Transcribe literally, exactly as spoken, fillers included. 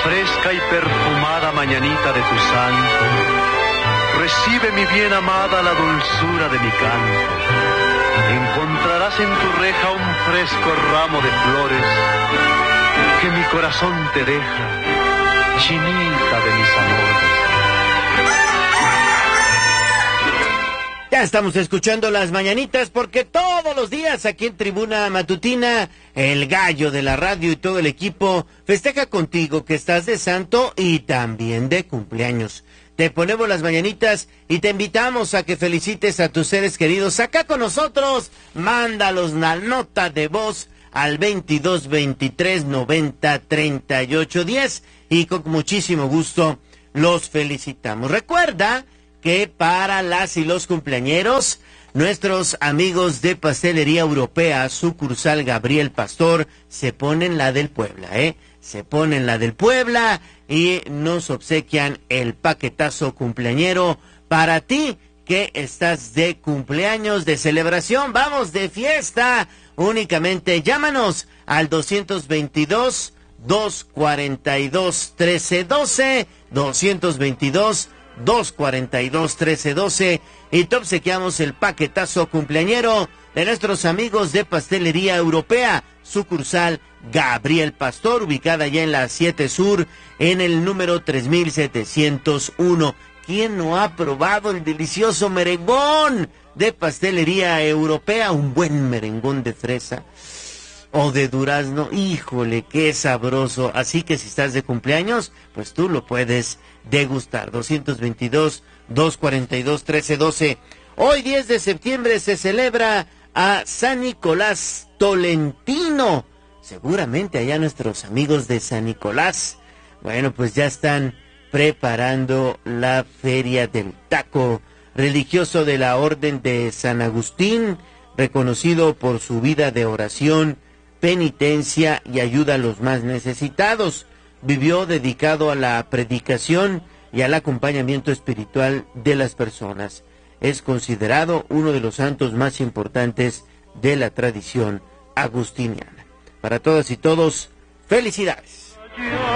fresca y perfumada mañanita de tu santo, recibe mi bien amada la dulzura de mi canto. Encontrarás en tu reja un fresco ramo de flores que mi corazón te deja, chinita de mis amores. Ya estamos escuchando las mañanitas porque todos los días aquí en Tribuna Matutina, el gallo de la radio y todo el equipo festeja contigo que estás de santo y también de cumpleaños. Te ponemos las mañanitas y te invitamos a que felicites a tus seres queridos acá con nosotros. Mándalos una nota de voz al veintidós veintitrés noventa treinta y ocho diez y con muchísimo gusto los felicitamos. Recuerda que para las y los cumpleañeros, nuestros amigos de Pastelería Europea, sucursal Gabriel Pastor, se ponen la del Puebla, ¿eh? Se ponen la del Puebla y nos obsequian el paquetazo cumpleañero para ti que estás de cumpleaños, de celebración, vamos, de fiesta. Únicamente llámanos al doscientos veintidós, doscientos cuarenta y dos, trece doce, doscientos veintidós, doscientos cuarenta y dos, trece doce y te obsequiamos el paquetazo cumpleañero de nuestros amigos de Pastelería Europea, sucursal Gabriel Pastor, ubicada ya en la siete Sur, en el número tres mil setecientos uno. ¿Quién no ha probado el delicioso merengón de Pastelería Europea? Un buen merengón de fresa o de durazno, híjole, qué sabroso. Así que si estás de cumpleaños, pues tú lo puedes degustar. doscientos veintidós, doscientos cuarenta y dos, trece doce. Hoy diez de septiembre se celebra a San Nicolás Tolentino. Seguramente allá nuestros amigos de San Nicolás, bueno, pues ya están preparando la Feria del Taco, religioso de la Orden de San Agustín, reconocido por su vida de oración, penitencia y ayuda a los más necesitados. Vivió dedicado a la predicación y al acompañamiento espiritual de las personas. Es considerado uno de los santos más importantes de la tradición agustiniana. Para todas y todos, felicidades.